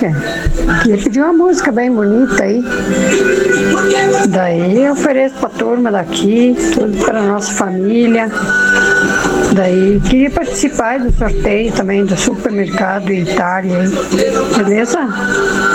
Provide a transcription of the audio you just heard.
Queria pedir uma música bem bonita aí. Daí eu ofereço pra turma daqui, tudo para nossa família. Daí queria participar do sorteio também do supermercado Itália aí. Beleza?